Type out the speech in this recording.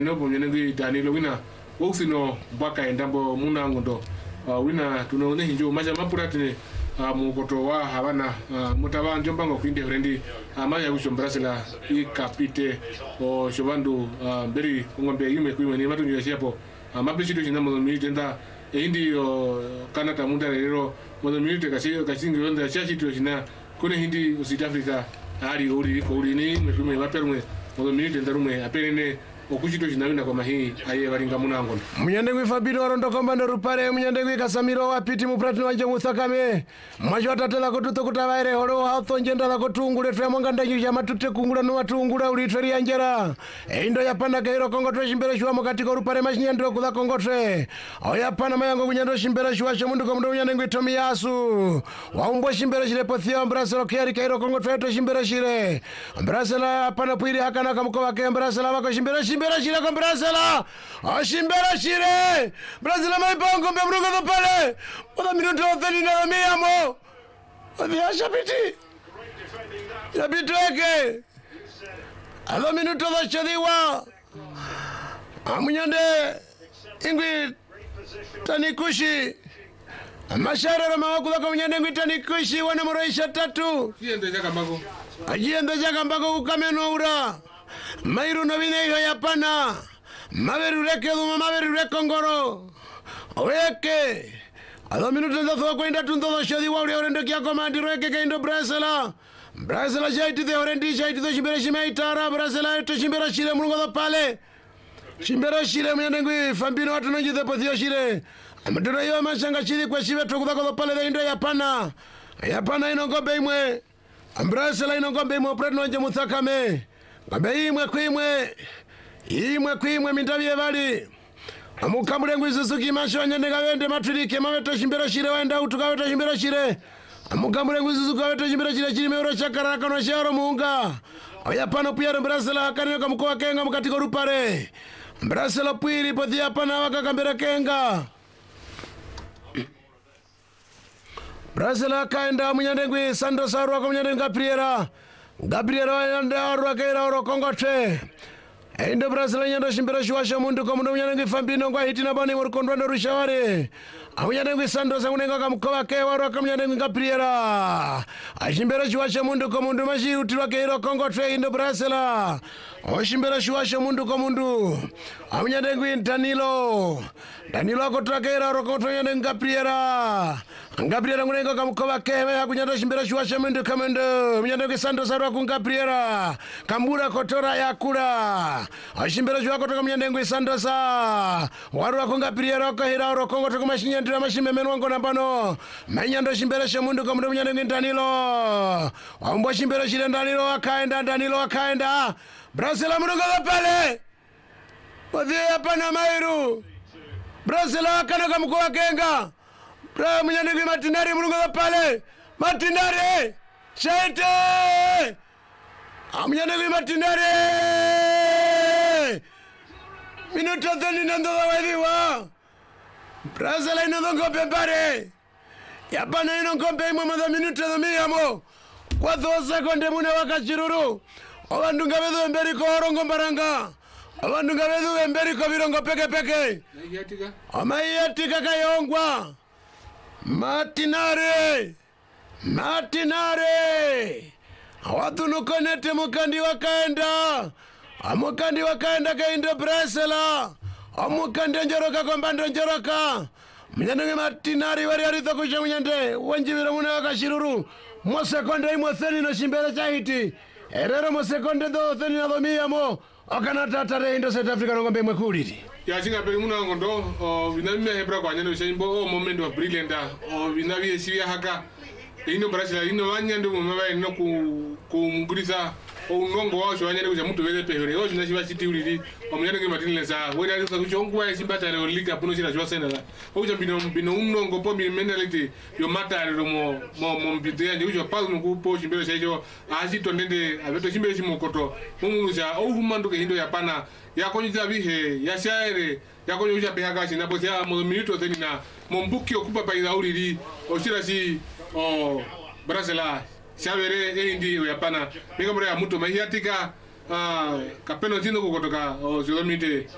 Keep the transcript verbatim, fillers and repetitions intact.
no pomyene ngi Danilo wina wosino baka endambo muna ngondo uh, wina tunaone hinjo maja mapuratine uh, mukoto wa habana uh, mutaba njombango kwinde rendi uh, maya wisho Brazila i kapite o shovandu uh, beri ngombe yume kuime ni matu nyoshi hapo uh, mapishito china mo milite nda e hindi o kanata munda rero mo milite kasi kasi ngonda chachi to china kone hindi o South Africa ali uri ko uri ni mekume maperumwe mo milite ndarume aperene okuchito chinawina kwa mahi aye waringa munango munyande gwi Fabino warondo kombando rupare munyande gwi Kasamiro wapiti mupratini wanje muthakame mwacho atatela kututo kutavaire horo hatho njenda la kutungule twa monga ndanyu ya matute kungula no matungula uri tweri anjera eindo yapanda kairo kongotwe shimbere shwa mukati ko rupare mashinyandiro kula kongotwe oyapana mayango kunyando shimbere shwa shomundu komundo munyande gwi Tomiyasu waumbo shimbere shire pothia Brazil kiari kairo kongotwe to shimbere shire Brazil apana puiri hakana kamuko ke Brazil wako shimbere shire Shimbera shire con Brazila. Ah, shimbera shire. Brazila mai pongo me brugo do pale. Oda minuto theni na mi amo. Oda shabiti. Shabiti eke. Alo minuto do chadiwa. Amunyande ingwi tanikushi. Mashara rama wakula kwa munyande ingwi tanikushi wana muraisha tatu. Kiende jaka mbago. Ajiende jaka mbago ukameno ura. Mairu no vine hiyo yapana maveru reke duma maveru reke ngoro oeke alo minuto ndatho kwenda tunzo shodi wa uri orendo kya komandi reke kaindo Brazila Brazila jaiti de orendi jaiti de shimbera shimaitara Brazila to shimbera shire mulungo do pale shimbera shire mwenengwi Fabino watu nonji de pothio shire amadura yo mashanga shiri kwa shive tokuda ko do pale de indo yapana yapana ino ngombe imwe Brazila ino ngombe imwe pretno nje muthakame Ngabe imwe kwimwe imwe kwimwe mindabye bali amukamure ngwizuzuki mashonye negawende maturike maweto shimbero shire wenda utukaweto shimbero shire amukamure ngwizuzuka weto shimbero shire chiri meuro chakara kano sharo muunga oyapano piyaro Brazila kanyo kamukoa kenga mukatiko rupare Brazila pwiri pothia pana waka kambera kenga Brazila kaenda munyande ngwi Santos Arwa kwa munyande Gabriela Gabriela wanda Arwa kaira oro kongote Endo Brazil nyando shimbira shuasha mundu kwa mundu mnyande ngwi Fabino kwa hitina bani warukondo ndo rushawari Amunyande ngwi Santos amunenga kamukoa kewa Arwa kwa mnyande ngwi Gabriela Ashimbira shuasha mundu kwa mundu mashi utirwa kairo kongote Endo Brazil Oshimbira shuasha mundu kwa mundu Amunyande ngwi Danilo Danilo akotra kaira oro kongote mnyande ngwi Gabriela Gabriela ngunenga kamukoa kewa ya kunyando shimbira shuasha mundu kwa mundu Mnyande ngwi Santos Arwa kwa Gabriela Kambura kotora ya kura Ashimbira shwa kotoka mnyande ngwi Sandosa Warwa kunga priero kahira oro kongo toko mashinya ndira mashime menu wango nambano Manyando shimbira shamundu kwa mndu mnyande ngwi Danilo Wambwa shimbira shire Danilo wakaenda Danilo wakaenda Brazila mnunga pale Wadhi hapa na mairu Brazila wakana kamukua kenga Bra mnyande ngwi Martinari mnunga pale Martinari Shaite Amnyande ngwi Martinari Minuto theni nando da wadiwa Brazil ino dongo pembare Yapana ino ngombe imwe mada minuto da miyamo Kwa thoo sekonde mune wakashiruru Awandunga vedu emberi ko orongo mbaranga Awandunga vedu emberi ko virongo peke peke Naiyatika Amaiyatika kayongwa Martinari Martinari Awatu nukonete mukandi wakaenda Amukandi wakaenda kaindo Brazila Amukandi njoroka kombando njoroka Mnyande ngwi Martinari wari arito kusha mnyande Wanjibira mune wakashiruru Mosekonde imo theni no shimbere chahiti Erero mosekonde do theni na dhomia mo Okana tatare indo South Africa ngombe mwekuliti Ya chinga peri muna ngondo o vinamia hebra kwa nyane ushaimbo o moment of brilliant o vinavie siya haka ino Brazil ino wanyande mumaba ino ku kumgurisa o unongo wao shwanyane kuja mtu wele pehore o jina shiba chiti ulili o mnyande ngwe Martinez sa wena alisa kuchongwa ya shimbata le liga puno shira shwa sena la o ja bino bino unongo po mi mentality yo mata le mo mo mo mpite anje ujo pa nuku po shimbere sejo aji tondende aveto shimbere shimokoto mumuza o humandu ke hindo ya pana ya konyiza bihe ya shaere ya konyiza pehaga china po ya mo minuto theni na mo mbuki okupa pa ida ulili o shira si o Brazil Shavere eindi yapana. Mika mure ya muto mahiatika kapeno tino kukotoka o zilomite